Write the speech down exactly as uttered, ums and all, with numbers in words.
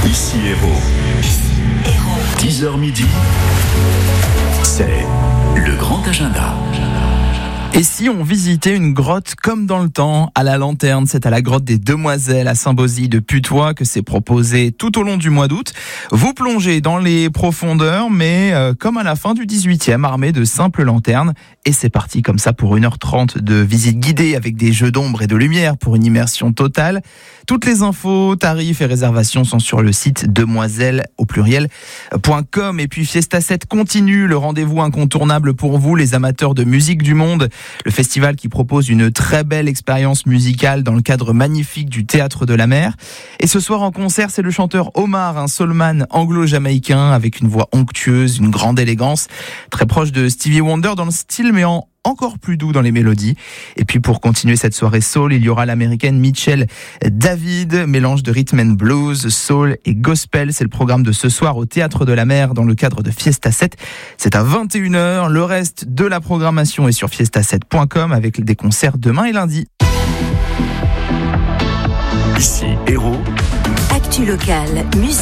Ici Héros. dix heures midi, c'est le grand agenda. Et si on visitait une grotte comme dans le temps, à la Lanterne, c'est à la grotte des Demoiselles à Saint-Bosy de Putois que c'est proposé tout au long du mois d'août. Vous plongez dans les profondeurs, mais euh, comme à la fin du dix-huitième, armé de simples lanternes. Et c'est parti comme ça pour une heure trente de visite guidée avec des jeux d'ombre et de lumière pour une immersion totale. Toutes les infos, tarifs et réservations sont sur le site demoiselles au pluriel point com. Et puis Fiesta sept continue, le rendez-vous incontournable pour vous, les amateurs de musique du monde. Le festival qui propose une très belle expérience musicale dans le cadre magnifique du Théâtre de la Mer. Et ce soir en concert, c'est le chanteur Omar, un soulman anglo-jamaïcain avec une voix onctueuse, une grande élégance, très proche de Stevie Wonder dans le style, mais en encore plus doux dans les mélodies. Et puis pour continuer cette soirée soul, il y aura l'américaine Mitchell David, mélange de rhythm and blues, soul et gospel. C'est le programme de ce soir au Théâtre de la Mer dans le cadre de Fiesta sept. C'est à vingt et une heures. Le reste de la programmation est sur fiesta sept point com avec des concerts demain et lundi. Ici Héros. Actu locale, musique.